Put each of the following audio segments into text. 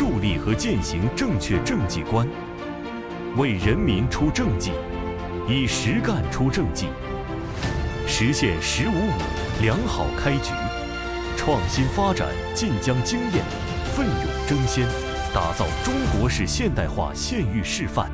树立和践行正确政绩观，为人民出政绩，以实干出政绩，实现“1055”良好开局，创新发展晋江经验，奋勇争先，打造中国式现代化县域示范。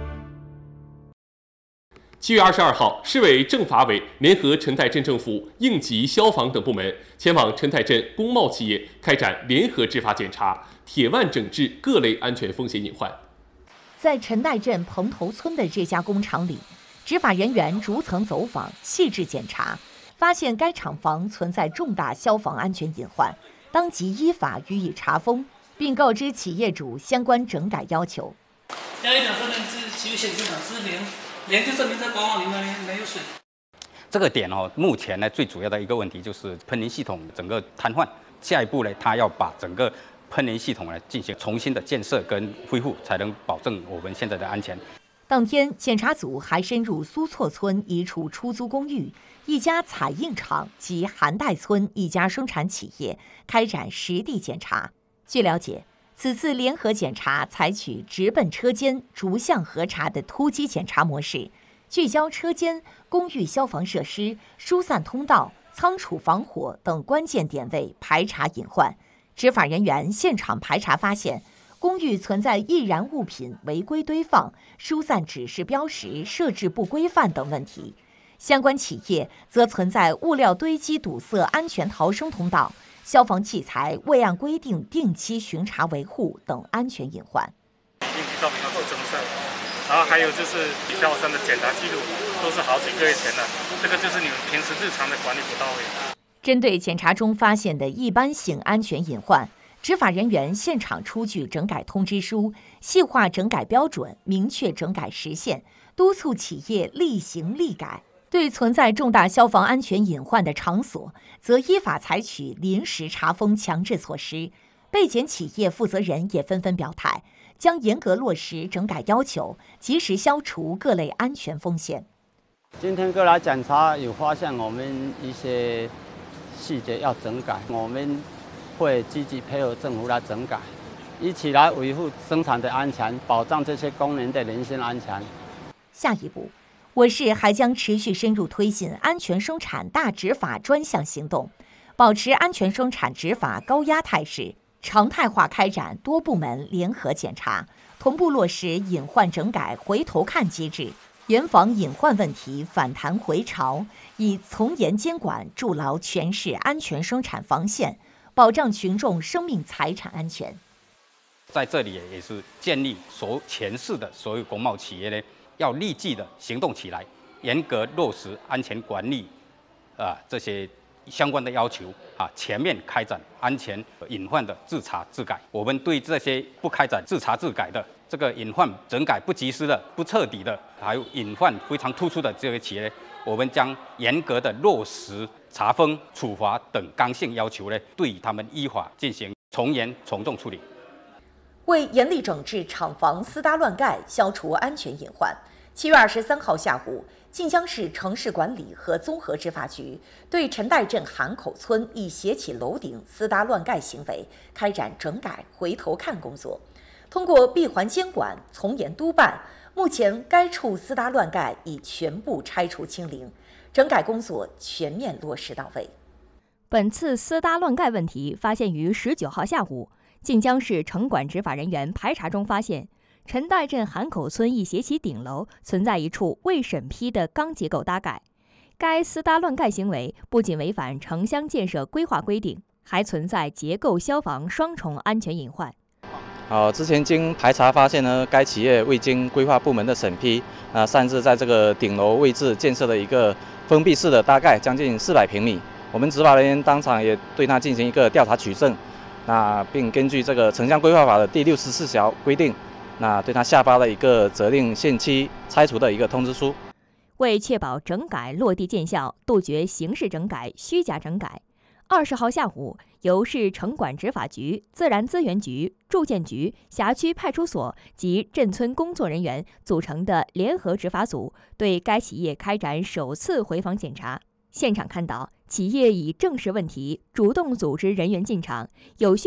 7月22号，市委政法委联合陈岱镇政府应急消防等部门前往陈岱镇工贸企业开展联合执法检查，铁腕整治各类安全风险隐患。 在陈岱镇蓬头村的这家工厂里，执法人员逐层走访，细致检查，发现该厂房存在重大消防安全隐患，当即依法予以查封，并告知企业主相关整改要求。 下一辆车呢是其实显示厂是零就证明在管网里面没有水。 这个点目前呢最主要的一个问题就是喷淋系统整个瘫痪，下一步呢，他要把整个喷淋系统呢进行重新的建设跟恢复，才能保证我们现在的安全。 当天，检查组还深入苏措村一处出租公寓、一家彩印厂及韩岱村一家生产企业，开展实地检查。据了解，此次联合检查采取直奔车间、逐项核查的突击检查模式，聚焦车间、公寓消防设施、疏散通道、仓储防火等关键点位排查隐患。执法人员现场排查发现，公寓存在易燃物品违规堆放、疏散指示标识设置不规范等问题；相关企业则存在物料堆积堵塞安全逃生通道、消防器材未按规定定期巡查维护等安全隐患。 应急照明要做增设，然后还有就是底下山的检查记录都是好几个月前的，这个就是你们平时日常的管理不到位。 针对检查中发现的一般性安全隐患，执法人员现场出具整改通知书，细化整改标准，明确整改时限，督促企业立行立改。对存在重大消防安全隐患的场所，则依法采取临时查封强制措施。被检企业负责人也纷纷表态，将严格落实整改要求，及时消除各类安全风险。 今天过来检查，有发现我们一些细节要整改，我们会积极配合政府来整改，一起来维护生产的安全，保障这些工人的人身安全。 下一步，我市还将持续深入推进安全生产大执法专项行动，保持安全生产执法高压态势，常态化开展多部门联合检查，同步落实隐患整改回头看机制，严防隐患问题反弹回潮，以从严监管筑牢全市安全生产防线，保障群众生命财产安全。 在这里也是建议全市的所有工贸企业呢，要立即的行动起来，严格落实安全管理这些相关的要求全面开展安全隐患的自查自改。我们对这些不开展自查自改的这个隐患整改不及时的、不彻底的，还有隐患非常突出的这些企业，我们将严格的落实查封、处罚等刚性要求呢，对他们依法进行从严从重处理。 为严厉整治厂房私搭乱盖，消除安全隐患，7月23号下午，晋江市城市管理和综合执法局对陈岱镇韩口村一斜起楼顶私搭乱盖行为开展整改回头看工作。通过闭环监管、从严督办，目前该处私搭乱盖已全部拆除清零，整改工作全面落实到位。 本次私搭乱盖问题发现于19号下午，晋江市城管执法人员排查中发现，陈岱镇韩口村一斜起顶楼存在一处未审批的钢结构搭盖。该私搭乱盖行为不仅违反城乡建设规划规定，还存在结构消防双重安全隐患。 之前经排查发现呢，该企业未经规划部门的审批，擅自在这个顶楼位置建设了一个封闭式的搭盖，将近400平米。我们执法人员当场也对他进行一个调查取证，并根据这个城乡规划法的第64条规定，对他下发了一个责令限期拆除的一个通知书。 为确保整改落地见效，杜绝形式整改、虚假整改，20号下午，由市城管执法局、自然资源局、住建局、辖区派出所及镇村工作人员组成的联合执法组，对该企业开展首次回访检查。现场看到，企业已正视问题，主动组织人员进场，有序